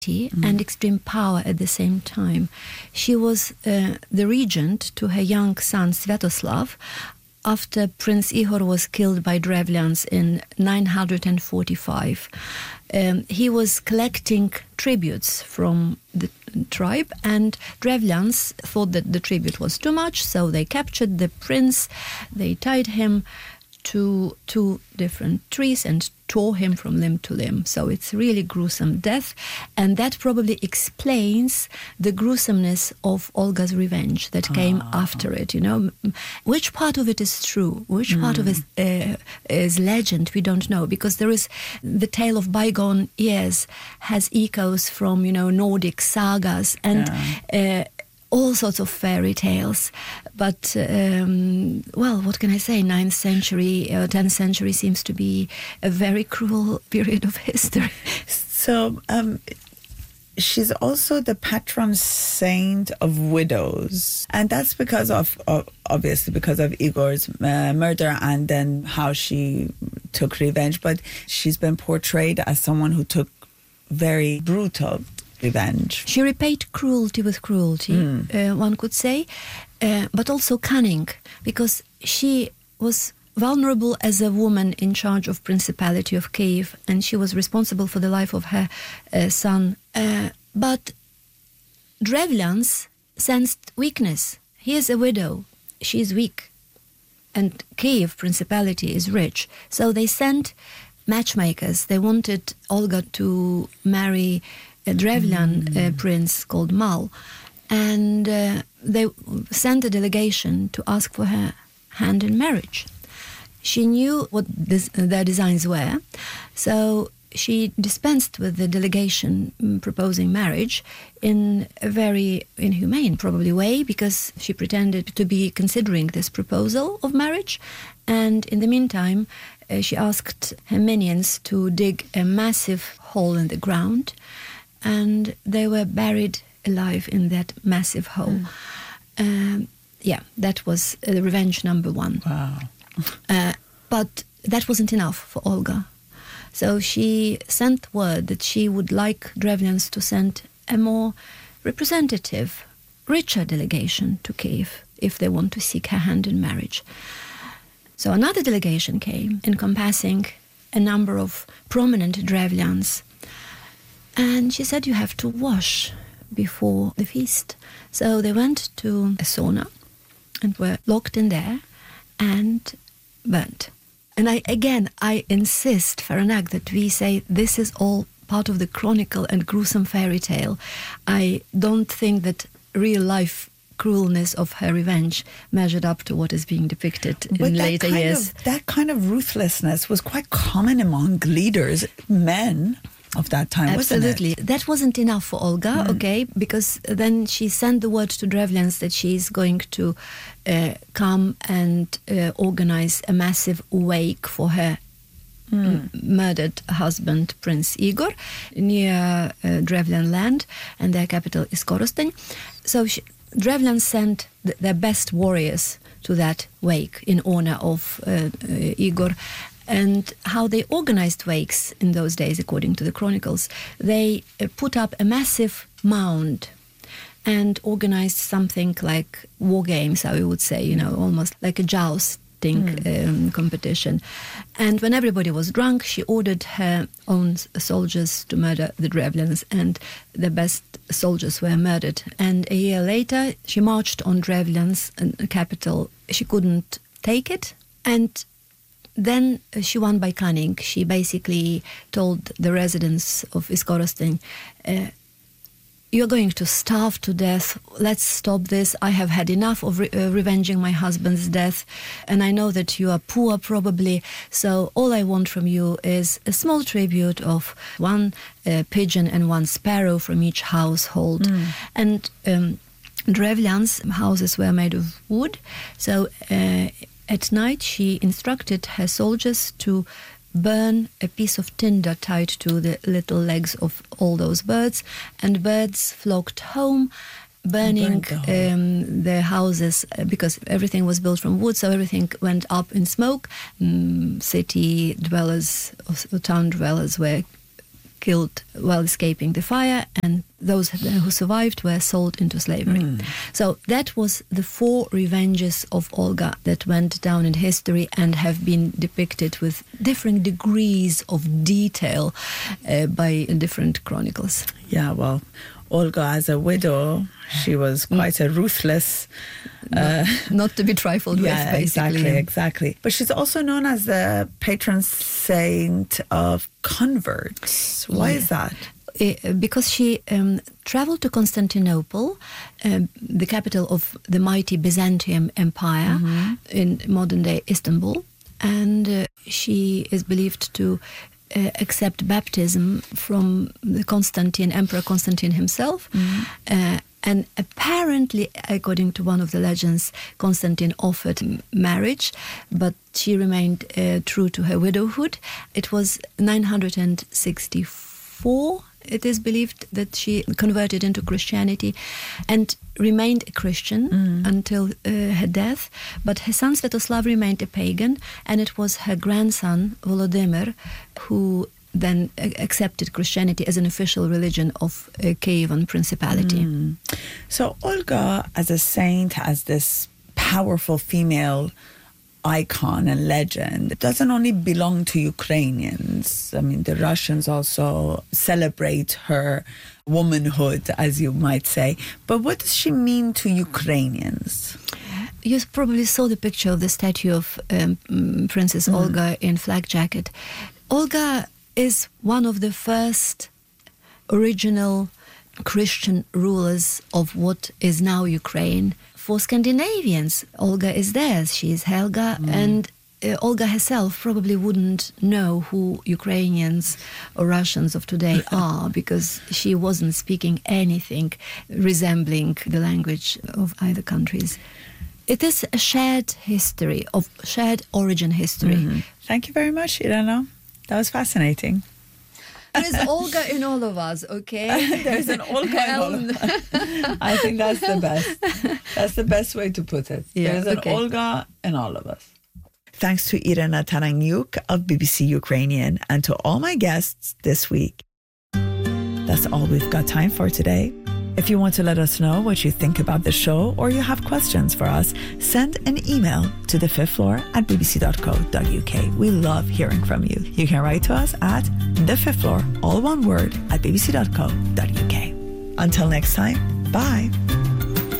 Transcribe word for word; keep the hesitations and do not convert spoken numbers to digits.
mm. and extreme power at the same time. She was uh, the regent to her young son Sviatoslav after Prince Igor was killed by Drevlians in nine hundred forty-five. Um, he was collecting tributes from the tribe, and Drevlians thought that the tribute was too much, so they captured the prince, they tied him to two different trees and tore him from limb to limb. So it's really gruesome death, and that probably explains the gruesomeness of Olga's revenge that came ah. after it. You know, which part of it is true, which mm. part of it uh, is legend, we don't know, because there is the tale of bygone years has echoes from, you know, Nordic sagas and yeah. uh, all sorts of fairy tales. But, um, well, what can I say? ninth century, uh, tenth century seems to be a very cruel period of history. So um, she's also the patron saint of widows. And that's because of, of obviously, because of Igor's uh, murder and then how she took revenge. But she's been portrayed as someone who took very brutal revenge. She repaid cruelty with cruelty, mm. uh, one could say, uh, but also cunning, because she was vulnerable as a woman in charge of Principality of Kiev, and she was responsible for the life of her uh, son. Uh, but Drevlians sensed weakness. He is a widow. She is weak. And Kiev Principality is rich. So they sent matchmakers. They wanted Olga to marry a Drevlian mm. uh, prince called Mal, and uh, they sent a delegation to ask for her hand in marriage. She knew what this, uh, their designs were, so she dispensed with the delegation um, proposing marriage in a very inhumane, probably, way, because she pretended to be considering this proposal of marriage, and in the meantime uh, she asked her minions to dig a massive hole in the ground, and they were buried alive in that massive hole. Mm. Um, yeah, that was uh, revenge number one. Wow. uh, but that wasn't enough for Olga. So she sent word that she would like Drevlians to send a more representative, richer delegation to Kiev if they want to seek her hand in marriage. So another delegation came, encompassing a number of prominent Drevlians. And she said, you have to wash before the feast. So they went to a sauna and were locked in there and burnt. And I again, I insist, Faranak, that we say this is all part of the chronicle and gruesome fairy tale. I don't think that real life cruelness of her revenge measured up to what is being depicted but in later years. Of, that kind of ruthlessness was quite common among leaders, men of that time, Absolutely. wasn't it? That wasn't enough for Olga, mm. okay, because then she sent the word to Drevlians that she's going to uh, come and uh, organize a massive wake for her mm. m- murdered husband, Prince Igor, near uh, Drevlian land, and their capital is Korostyn. So she, Drevlians sent th- their best warriors to that wake in honor of uh, uh, Igor. And how they organized wakes in those days, according to the chronicles, they uh, put up a massive mound and organized something like war games, I would say, you know, almost like a jousting mm. um, competition. And when everybody was drunk, she ordered her own soldiers to murder the Drevlians, and the best soldiers were murdered. And a year later, she marched on Drevlian's uh, capital. She couldn't take it, and then she won by cunning. She basically told the residents of Iskorostin, uh, you're going to starve to death. Let's stop this. I have had enough of re- uh, revenging my husband's death. And I know that you are poor probably. So all I want from you is a small tribute of one uh, pigeon and one sparrow from each household. Mm. And um, Drevlian's houses were made of wood. So uh, at night, she instructed her soldiers to burn a piece of tinder tied to the little legs of all those birds, and birds flocked home, burning the um, their houses, because everything was built from wood, so everything went up in smoke. Um, city dwellers, or town dwellers were killed while escaping the fire, and those who survived were sold into slavery. Mm. So that was the four revenges of Olga that went down in history and have been depicted with different degrees of detail uh, by different chronicles. Yeah, well, Olga as a widow, she was quite a ruthless... Uh, not, not to be trifled yeah, with, basically. Exactly, exactly. But she's also known as the patron saint of converts. Why yeah. is that? Uh, because she um, traveled to Constantinople, um, the capital of the mighty Byzantium Empire, mm-hmm. in modern-day Istanbul, and uh, she is believed to Uh, accept baptism from the Constantine, Emperor Constantine himself. Mm-hmm. Uh, and apparently, according to one of the legends, Constantine offered marriage, but she remained uh, true to her widowhood. It was nine hundred sixty-four, it is believed, that she converted into Christianity and remained a Christian mm. until uh, her death. But her son Svetoslav remained a pagan, and it was her grandson Volodymyr who then accepted Christianity as an official religion of uh, Kievan Principality. Mm. So Olga, as a saint, as this powerful female icon and legend, it doesn't only belong to Ukrainians. I mean, the Russians also celebrate her womanhood, as you might say. But what does she mean to Ukrainians? You probably saw the picture of the statue of um, Princess mm. Olga in flak jacket. Olga is one of the first original Christian rulers of what is now Ukraine. For Scandinavians, Olga is theirs. She is Helga, mm. and uh, Olga herself probably wouldn't know who Ukrainians or Russians of today are, because she wasn't speaking anything resembling the language of either countries. It is a shared history, of shared origin history. Mm-hmm. Thank you very much, Irena. That was fascinating. There is Olga in all of us, okay? There's an Olga in all of us. I think that's the best. That's the best way to put it. Yeah, There's an okay. Olga in all of us. Thanks to Irena Taranyuk of B B C Ukrainian and to all my guests this week. That's all we've got time for today. If you want to let us know what you think about the show or you have questions for us, send an email to the fifth floor at b b c dot co dot u k. We love hearing from you. You can write to us at the fifth floor, all one word, at b b c dot co dot u k. Until next time, bye.